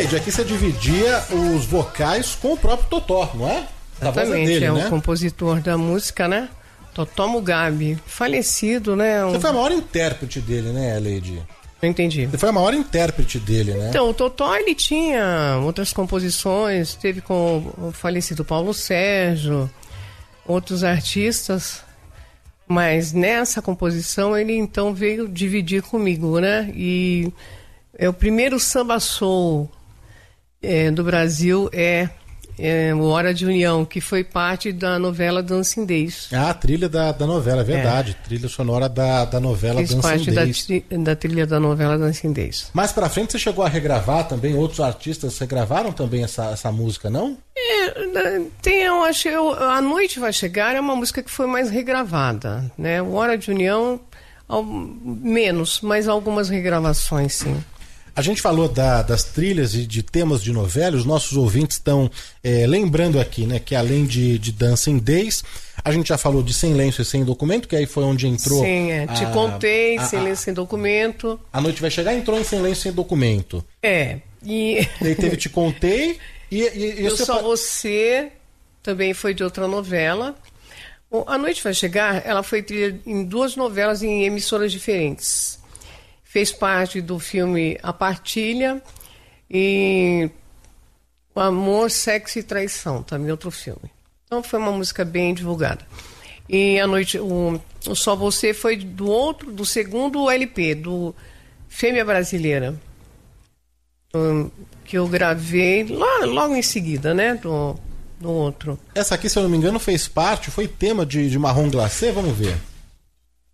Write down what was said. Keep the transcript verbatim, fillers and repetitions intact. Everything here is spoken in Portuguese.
Leide, aqui você dividia os vocais com o próprio Totó, não é? Da voz Exatamente, dele, é né? o compositor da música, né? Totó Mugabe, falecido, né? Um... Você foi a maior intérprete dele, né, Leide? Não entendi. Você foi a maior intérprete dele, né? Então, o Totó, ele tinha outras composições, teve com o falecido Paulo Sérgio, outros artistas, mas nessa composição ele então veio dividir comigo, né? E é o primeiro samba soul é, do Brasil é... É, o Hora de União, que foi parte da novela Dancing Days. Ah, a trilha da, da novela, é verdade. É. Trilha sonora da, da novela Fiz Dancing parte Days. Da, tri, da trilha da novela Dancing Days. Mais pra frente você chegou a regravar também? Outros artistas regravaram também essa, essa música, não? É, tem, eu acho, eu, A Noite Vai Chegar é uma música que foi mais regravada, né? O Hora de União, ao, menos, mas algumas regravações, sim. A gente falou da, das trilhas e de temas de novela, os nossos ouvintes estão é, lembrando aqui, né, que além de, de Dancing Days, a gente já falou de Sem Lenço e Sem Documento, que aí foi onde entrou... Sim, é. Te Contei, a, Sem Lenço e Sem Documento. A Noite Vai Chegar, entrou em Sem Lenço e Sem Documento. É. E daí teve Te Contei e... e, e Eu Só Você, também foi de outra novela. A Noite Vai Chegar, ela foi trilha em duas novelas em emissoras diferentes. Fez parte do filme A Partilha e O Amor, Sexo e Traição, também outro filme. Então foi uma música bem divulgada. E a noite, o, o Só Você foi do outro, do segundo L P, do Fêmea Brasileira, um, que eu gravei logo, logo em seguida, né, do, do outro. Essa aqui, se eu não me engano, fez parte, foi tema de, de Marrom Glacê, vamos ver.